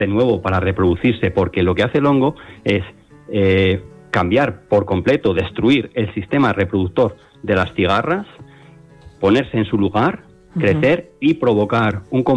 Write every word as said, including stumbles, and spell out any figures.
de nuevo para reproducirse, porque lo que hace el hongo es eh, cambiar por completo, destruir el sistema reproductor de las cigarras, ponerse en su lugar, crecer uh-huh. y provocar un